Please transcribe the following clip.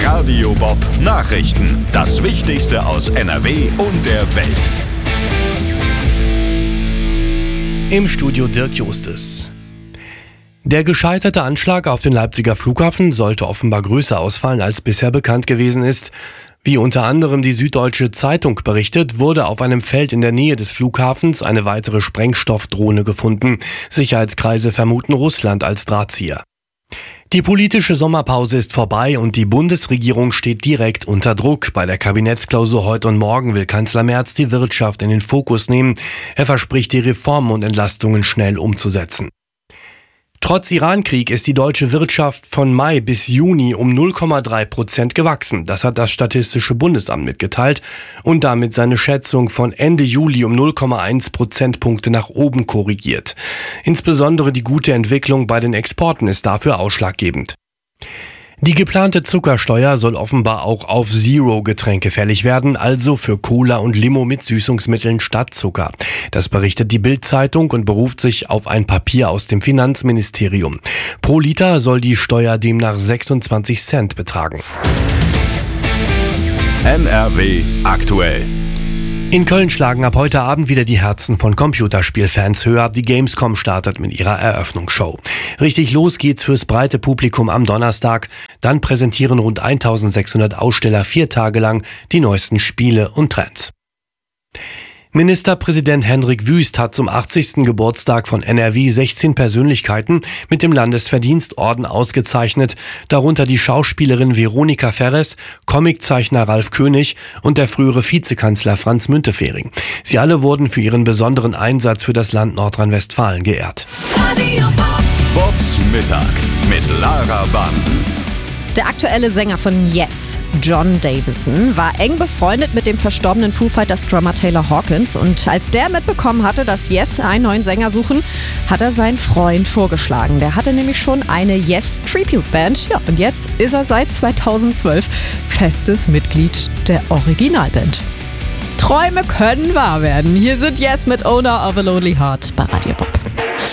Radio Bob Nachrichten. Das Wichtigste aus NRW und der Welt. Im Studio Dirk Justus. Der gescheiterte Anschlag auf den Leipziger Flughafen sollte offenbar größer ausfallen, als bisher bekannt gewesen ist. Wie unter anderem die Süddeutsche Zeitung berichtet, wurde auf einem Feld in der Nähe des Flughafens eine weitere Sprengstoffdrohne gefunden. Sicherheitskreise vermuten Russland als Drahtzieher. Die politische Sommerpause ist vorbei und die Bundesregierung steht direkt unter Druck. Bei der Kabinettsklausur heute und morgen will Kanzler Merz die Wirtschaft in den Fokus nehmen. Er verspricht, die Reformen und Entlastungen schnell umzusetzen. Trotz Iran-Krieg ist die deutsche Wirtschaft von Mai bis Juni um 0,3% gewachsen. Das hat das Statistische Bundesamt mitgeteilt und damit seine Schätzung von Ende Juli um 0,1 Prozentpunkte nach oben korrigiert. Insbesondere die gute Entwicklung bei den Exporten ist dafür ausschlaggebend. Die geplante Zuckersteuer soll offenbar auch auf Zero-Getränke fällig werden, also für Cola und Limo mit Süßungsmitteln statt Zucker. Das berichtet die Bild-Zeitung und beruft sich auf ein Papier aus dem Finanzministerium. Pro Liter soll die Steuer demnach 26 Cent betragen. NRW aktuell. In Köln schlagen ab heute Abend wieder die Herzen von Computerspielfans höher. Die Gamescom startet mit ihrer Eröffnungsshow. Richtig los geht's fürs breite Publikum am Donnerstag. Dann präsentieren rund 1600 Aussteller 4 Tage lang die neuesten Spiele und Trends. Ministerpräsident Hendrik Wüst hat zum 80. Geburtstag von NRW 16 Persönlichkeiten mit dem Landesverdienstorden ausgezeichnet, darunter die Schauspielerin Veronika Ferres, Comiczeichner Ralf König und der frühere Vizekanzler Franz Müntefering. Sie alle wurden für ihren besonderen Einsatz für das Land Nordrhein-Westfalen geehrt. Bobs Mittag mit Lara Bansen. Der aktuelle Sänger von Yes, John Davison, war eng befreundet mit dem verstorbenen Foo Fighters Drummer Taylor Hawkins. Und als der mitbekommen hatte, dass Yes einen neuen Sänger suchen, hat er seinen Freund vorgeschlagen. Der hatte nämlich schon eine Yes Tribute Band. Ja, und jetzt ist er seit 2012 festes Mitglied der Originalband. Träume können wahr werden. Hier sind Yes mit Owner of a Lonely Heart bei Radio Bob.